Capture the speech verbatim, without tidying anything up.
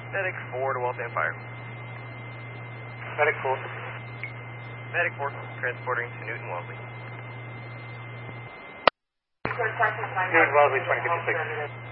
Medic four to Waltham Fire. Medic four. Medic four, transporting to Newton Wellesley. Newton Wellesley, twenty fifty-six.